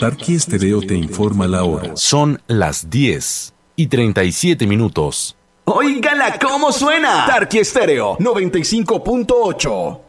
Tarqui Estéreo te informa la hora. Son las 10:37. ¡Óigala cómo suena! Tarqui Estéreo 95.8.